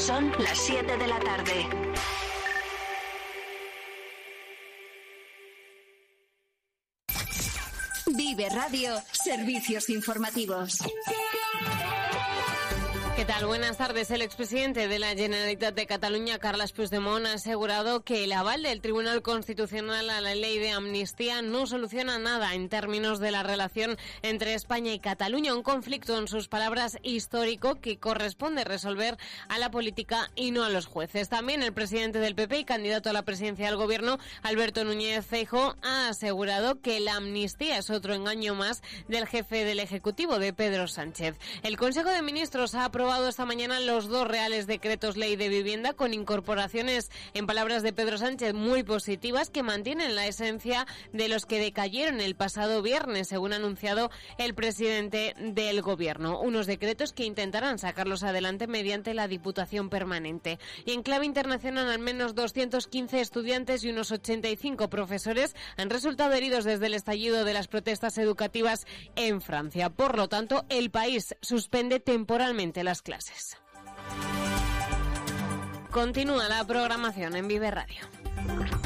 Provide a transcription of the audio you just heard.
Son las 7 de la tarde. Vive Radio, servicios informativos. ¿Qué tal? Buenas tardes. El expresidente de la Generalitat de Cataluña, Carles Puigdemont, ha asegurado que el aval del Tribunal Constitucional a la ley de amnistía no soluciona nada en términos de la relación entre España y Cataluña, un conflicto, en sus palabras, histórico que corresponde resolver a la política y no a los jueces. También el presidente del PP y candidato a la presidencia del Gobierno, Alberto Núñez Feijóo, ha asegurado que la amnistía es otro engaño más del jefe del Ejecutivo, de Pedro Sánchez. El Consejo de Ministros ha aprobado esta mañana los 2 reales decretos ley de vivienda con incorporaciones, en palabras de Pedro Sánchez, muy positivas que mantienen la esencia de los que decayeron el pasado viernes, según ha anunciado el presidente del Gobierno. Unos decretos que intentarán sacarlos adelante mediante la Diputación Permanente. Y en clave internacional, al menos 215 estudiantes y unos 85 profesores han resultado heridos desde el estallido de las protestas educativas en Francia. Por lo tanto, el país suspende temporalmente las clases. Continúa la programación en Vive Radio.